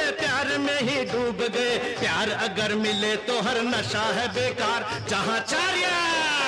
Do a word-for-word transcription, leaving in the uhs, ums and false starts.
प्यार में ही डूब गए। प्यार अगर मिले तो हर नशा है बेकार। जहाँ चार्य